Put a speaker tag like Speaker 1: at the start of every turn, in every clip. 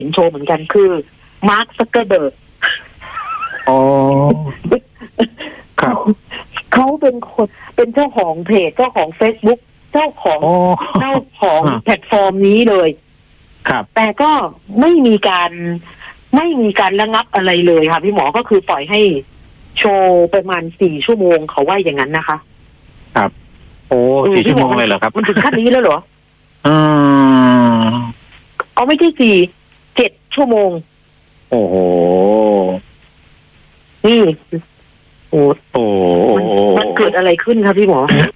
Speaker 1: ห็นโชว์เหมือนกันคือมาร์คซักเกอร์เบิร์ก
Speaker 2: อ๋อครับ
Speaker 1: เขาเป็นคนเป็นเจ้าของเพจเจ้าของ Facebook เจ้าของแพลตฟอร์มนี้เลย
Speaker 2: ครับ
Speaker 1: แต่ก็ไม่มีการระงับอะไรเลยค่ะพี่หมอก็คือปล่อยให้โชว์ประมาณ4 ชั่วโมงเขาว่าอย่างนั้นนะคะ
Speaker 2: ครับโอ้4 ชั่วโมงเลยเหรอครับ
Speaker 1: มันถึงขั้นนี้แล้วเหรอเอาไม่ใช่7 ชั่วโมง
Speaker 2: โอ้โห
Speaker 1: นี่มันเกิดอะไรขึ้นครับพี่หมอ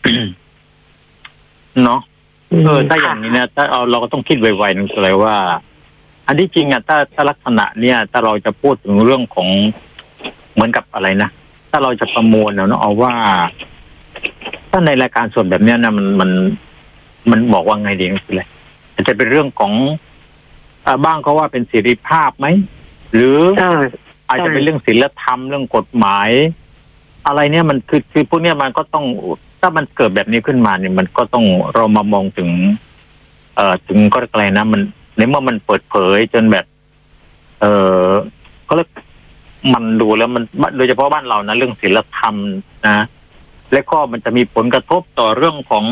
Speaker 2: เนาะถ้าอย่างนี้เนี่ยถ้าเราก็ต้องคิดไวๆนึงเลยว่าอันที่จริงอ่ะถ้าลักษณะเนี่ยถ้าเราจะพูดถึงเรื่องของเหมือนกับอะไรนะถ้าเราจะประมวลเนาะเอาว่าถ้าในรายการสดแบบเนี้ยนะมันบอกว่าไงดีคืออะไรอาจจะเป็นเรื่องของบ้างเขาว่าเป็นเสรีภาพไหมหรืออาจจะเป็นเรื่องศีลธรรมเรื่องกฎหมายอะไรเนี่ยมันคือพวกเนี้ยมันก็ต้องถ้ามันเกิดแบบนี้ขึ้นมาเนี่ยมันก็ต้องเรามามองถึงก็อะไรนะมันในเมื่อมันเปิดเผยจนแบบก็เลยมันดูแล้วมันโดยเฉพาะบ้านเรานะเรื่องศีลธรรมนะและก็มันจะมีผลกระทบต่อเรื่องของ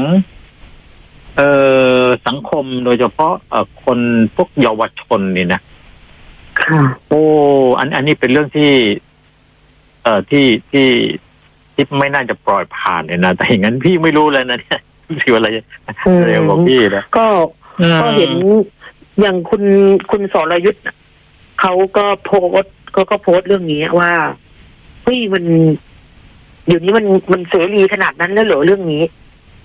Speaker 2: สังคมโดยเฉพาะคนพวกเยาวชนนี่นะโอ้อันนี้เป็นเรื่องที่ที่ไม่น่าจะปล่อยผ่านเลยนะแต่อย่างนั้นพี่ไม่รู้เลยนะเนี่ยคืออะไรเร็วกว่าพี่นะ
Speaker 1: ก็เห็นอย่างคุณสรยุทธ์เขาก็โพสต์เรื่องนี้ว่าเฮ้ยมันอยู่นี้มันเสรีขนาดนั้นแล้วเหรอเรื่องนี้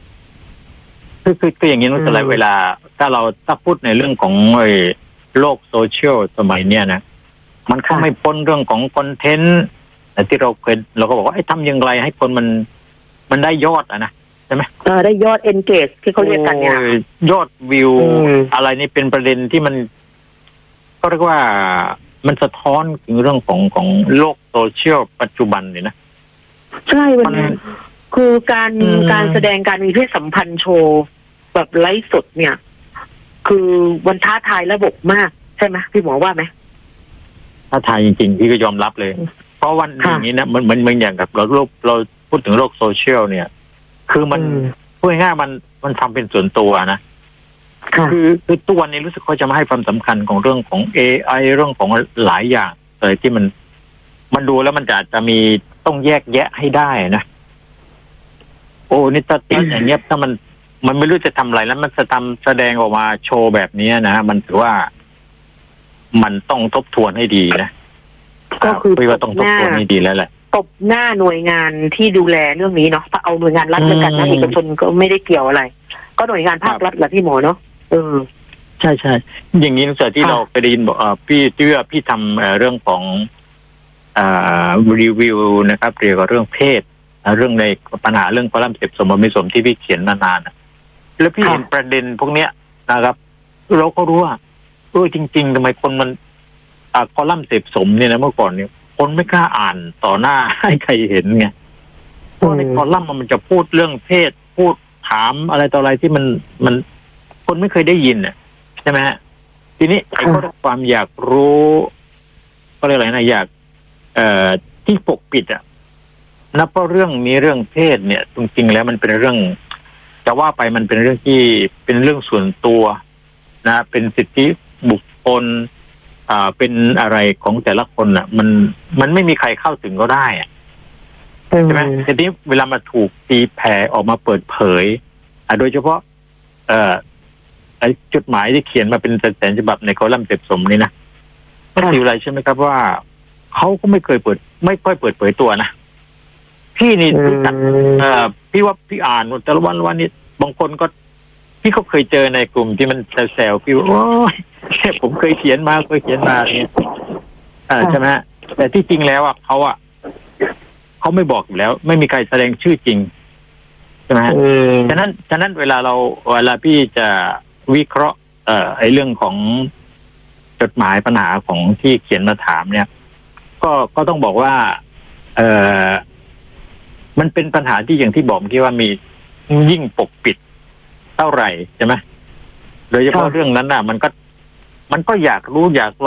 Speaker 2: คืออย่างนี้นั่นแต่เวลาถ้าพูดในเรื่องของโลกโซเชียลสมัยเนี้ยนะมันก็ไม่พ้นเรื่องของคอนเทนต์ที่เราก็บอกว่าทำอย่างไรให้คนมันได้ยอดนะใช่ไหม
Speaker 1: ได้ยอด engage ที่เขาเรียกกันเนี่ย
Speaker 2: ยอดวิวอะไรนี่เป็นประเด็นที่มันก็เรียกว่ามันสะท้อนถึงเรื่องของโลกโซเชียลปัจจุบันนี่นะ
Speaker 1: ใช่วันนี้คือการแสดงการมีเพศสัมพันธ์โชว์แบบไลฟ์สดเนี่ยคือวันท้าทายระบบมากใช่ไหมพี่หมอว่าไหม
Speaker 2: ท้าทายจริงๆพี่ก็ยอมรับเลยเพราะวันอย่างนี้นะมันอย่างกับเราพูดถึงโลกโซเชียลเนี่ยคือมันพูดง่ายๆมันทำเป็นส่วนตัวนะคือตัวนี้รู้สึกเขาจะมาให้ความสำคัญของเรื่องของ AI เรื่องของหลายอย่างเลยที่มันดูแล้วมันจะมีต้องแยกแยะให้ได้นะโอ้นี่ถ้าอย่างเงี้ยถ้ามันไม่รู้จะทำอะไรแล้วมันจะแสดงออกมาโชว์แบบนี้นะมันถือว่ามันต้องทบทวนให้ดีนะ
Speaker 1: ก็คือ
Speaker 2: ว่าต้องทบทวนให้ดีแล้วแหละ
Speaker 1: ตบหน้าหน่วยงานที่ดูแลเรื่องนี้เนาะถ้าเอาหน่วยงานรัฐแล้วกันนะเอกชนก็ไม่ได้เกี่ยวอะไรก็หน่วยงานภาครัฐแหละพี่หมอเนาะ
Speaker 2: ใช่อย่างนี้ตั้งแต่ที่เราไปได้ยินบอกพี่ทำเรื่องของรีวิวนะครับเกี่ยวกับเรื่องเพศเรื่องในปัญหาเรื่องคอลัมน์เสพสมไม่สมที่พี่เขียนมานานแล้วพี่เห็นประเด็นพวกเนี้ยนะครับเราก็รู้ว่าจริงๆทำไมคนมันคอลัมน์เสพสมเนี่ยนะเมื่อก่อนเนี่ยคนไม่กล้าอ่านต่อหน้าให้ใครเห็นไงเพราะในคอลัมน์มันจะพูดเรื่องเพศพูดถามอะไรต่ออะไรที่มันคนไม่เคยได้ยินใช่ไหมฮะทีนี้ไอ้ข้อความอยากรู้ก็เรียกอะไรนะอยากที่ปกปิดนับว่าเรื่องนี้เรื่องเพศเนี่ยจริงๆแล้วมันเป็นเรื่องจะว่าไปมันเป็นเรื่องที่เป็นเรื่องส่วนตัวนะเป็นสิทธิบุคคลเป็นอะไรของแต่ละคนมันไม่มีใครเข้าถึงก็ได้ใช่ไหมทีนี้เวลามาถูกตีแผ่ออกมาเปิดเผยโดยเฉพาะไอ้จดหมายที่เขียนมาเป็นแสนฉบับในคอลัมน์เสพสมนี่นะก็ถืออะไรใช่ไหมครับว่าเขาก็ไม่ค่อยเปิดเผยตัวนะพี่นี่รู้จักพี่ว่าพี่อ่านแต่ละวันนี้บางคนก็พี่ก็เคยเจอในกลุ่มที่มันแซวพี่ว่าโอ้ยผมเคยเขียนมาเนี่ยใช่ไหมแต่ที่จริงแล้วเขาไม่บอกอยู่แล้วไม่มีใครแสดงชื่อจริงใช่ไหมฉะนั้นเวลาพี่จะวิเคราะห์ไอ้เรื่องของจดหมายปัญหาของที่เขียนมาถามเนี่ยก็ต้องบอกว่ามันเป็นปัญหาที่อย่างที่บอกที่ว่ามียิ่งปกปิดเท่าไหร่ใช่ไหมโดยเฉพาะเรื่องนั้นมันก็มันก็อยากรู้อยาก